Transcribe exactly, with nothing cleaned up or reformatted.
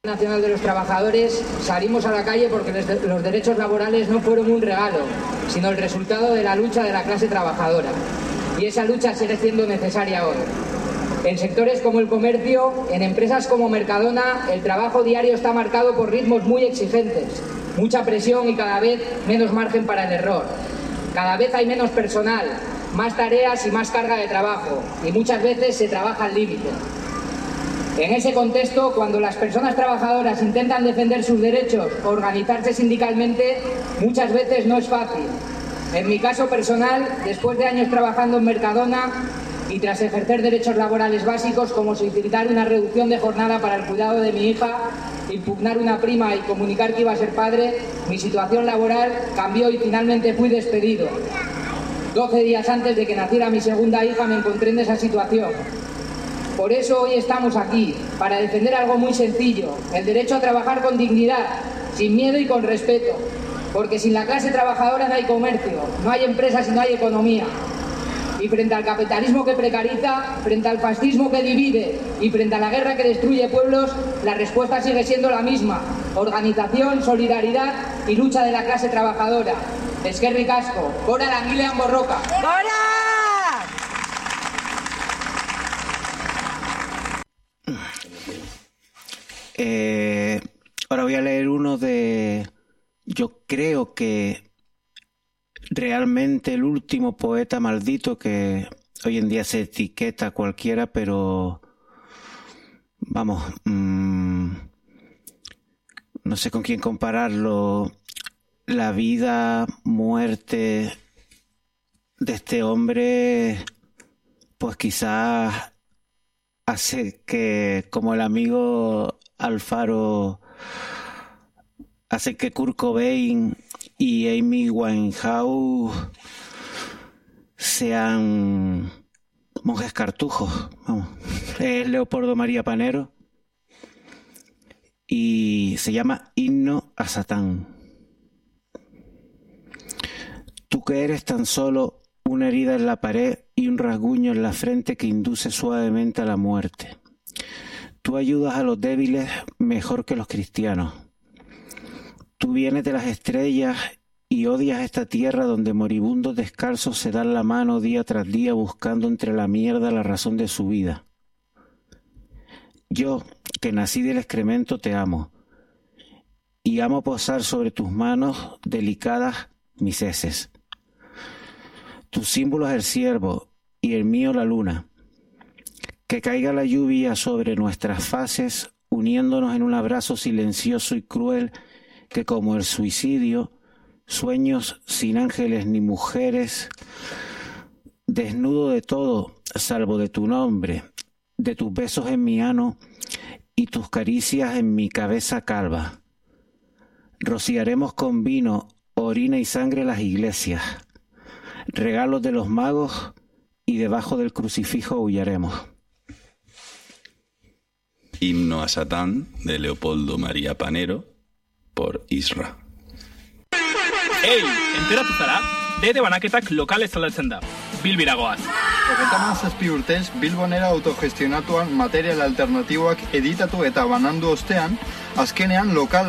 Nacional de los Trabajadores salimos a la calle porque los derechos laborales no fueron un regalo, sino el resultado de la lucha de la clase trabajadora. Y esa lucha sigue siendo necesaria hoy. En sectores como el comercio, en empresas como Mercadona, el trabajo diario está marcado por ritmos muy exigentes, mucha presión y cada vez menos margen para el error. Cada vez hay menos personal, más tareas y más carga de trabajo, y muchas veces se trabaja al límite. En ese contexto, cuando las personas trabajadoras intentan defender sus derechos o organizarse sindicalmente, muchas veces no es fácil. En mi caso personal, después de años trabajando en Mercadona y tras ejercer derechos laborales básicos como solicitar una reducción de jornada para el cuidado de mi hija, impugnar una prima y comunicar que iba a ser padre, mi situación laboral cambió y finalmente fui despedido. Doce días antes de que naciera mi segunda hija me encontré en esa situación. Por eso hoy estamos aquí, para defender algo muy sencillo, el derecho a trabajar con dignidad, sin miedo y con respeto. Porque sin la clase trabajadora no hay comercio, no hay empresas y no hay economía. Y frente al capitalismo que precariza, frente al fascismo que divide y frente a la guerra que destruye pueblos, la respuesta sigue siendo la misma: organización, solidaridad y lucha de la clase trabajadora. Eskerrik asko, gora langilean borroka. ¡Gora! Eh, ahora voy a leer uno de, yo creo que realmente el último poeta maldito que hoy en día se etiqueta a cualquiera, pero vamos, mmm, no sé con quién compararlo. La vida, muerte de este hombre, pues quizás hace que, como el amigo Alfaro, hace que Kurt Cobain y Amy Winehouse sean monjes cartujos. Vamos. Es Leopoldo María Panero y se llama Himno a Satán. Tú que eres tan solo una herida en la pared y un rasguño en la frente que induce suavemente a la muerte. Tú ayudas a los débiles mejor que los cristianos. Tú vienes de las estrellas y odias esta tierra donde moribundos descalzos se dan la mano día tras día buscando entre la mierda la razón de su vida. Yo, que nací del excremento, te amo. Y amo posar sobre tus manos delicadas mis heces. Tu símbolo es el ciervo y el mío la luna. Que caiga la lluvia sobre nuestras faces, uniéndonos en un abrazo silencioso y cruel que, como el suicidio, sueños sin ángeles ni mujeres, desnudo de todo, salvo de tu nombre, de tus besos en mi ano y tus caricias en mi cabeza calva. Rociaremos con vino, orina y sangre las iglesias, regalos de los magos, y debajo del crucifijo huyaremos. Himno a Satán, de Leopoldo María Panero, por Isra. Ei, enteratu zara? Dede banaketak lokal estaldatzen da. Bilbiragoaz. Hogeita hamazazpi urtez, Bilbonera autogestionatuan material alternatiboak editatu eta banandu ostean, azkenean lokal